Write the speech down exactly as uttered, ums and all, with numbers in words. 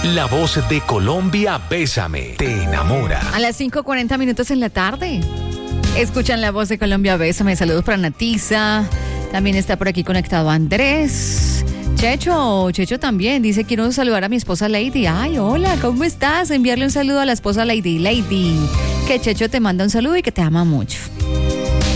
La voz de Colombia, Bésame, te enamora. A las cinco cuarenta minutos en la tarde. Escuchan La Voz de Colombia, Bésame. Saludos para Natiza. También está por aquí conectado Andrés. Checho, Checho también dice, quiero saludar a mi esposa Lady. Ay, hola, ¿cómo estás? Enviarle un saludo a la esposa Lady. Lady, que Checho te manda un saludo y que te ama mucho.